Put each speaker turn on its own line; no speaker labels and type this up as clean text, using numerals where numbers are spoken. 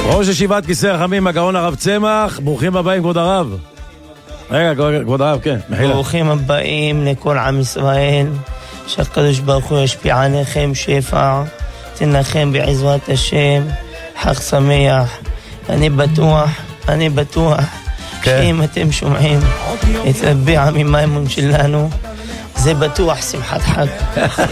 ראש ישיבת כיסא רחמים, הגאון הרב צמח, ברוכים הבאים כבוד הרב. רגע, כבוד הרב, כן, מחילה.
ברוכים הבאים לכל עם ישראל, שהקדוש ברוך הוא ישפיע עליכם שפע, תן לכם בעזרת השם, חג שמח. אני בטוח שאם אתם שומעים את רבי עמי מימון שלנו, זה בטוח שמחת חג.